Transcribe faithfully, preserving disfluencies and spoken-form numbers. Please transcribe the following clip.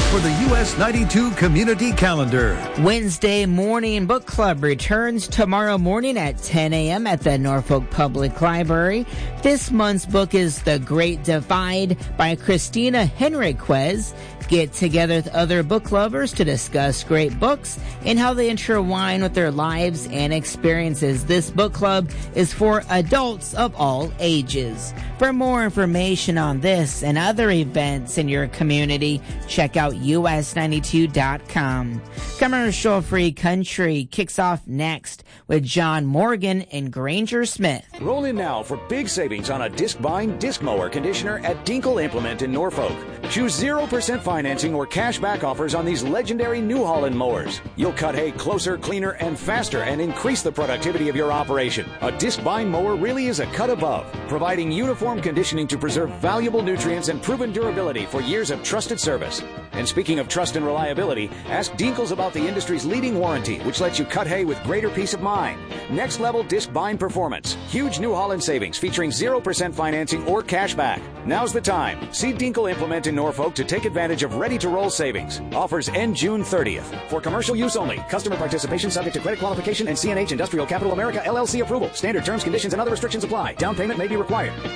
for the U S ninety-two Community Calendar. Wednesday Morning Book Club returns tomorrow morning at ten a.m. at the Norfolk Public Library. This month's book is The Great Divide by Christina Henriquez. Get together with other book lovers to discuss great books and how they intertwine with their lives and experiences. This book club is for adults of all ages. For more information on this and other events in your community, check out U S ninety-two dot com. Commercial-free country kicks off next with John Morgan and Granger Smith. Roll in now for big savings on a disc-bind disc mower conditioner at Dinkle Implement in Norfolk. Choose zero percent financing or cash back offers on these legendary New Holland mowers. You'll cut hay closer, cleaner, and faster and increase the productivity of your operation. A disc-bind mower really is a cut above, providing uniform conditioning to preserve valuable nutrients and proven durability for years of trusted service. And speaking of trust and reliability, ask Dinkles about the industry's leading warranty, which lets you cut hay with greater peace of mind. Next level disc bind performance. Huge New Holland savings featuring zero percent financing or cash back. Now's the time. See Dinkle Implement in Norfolk to take advantage of ready-to-roll savings. Offers end June thirtieth. For commercial use only. Customer participation subject to credit qualification and C N H Industrial Capital America L L C approval. Standard terms, conditions, and other restrictions apply. Down payment may be required.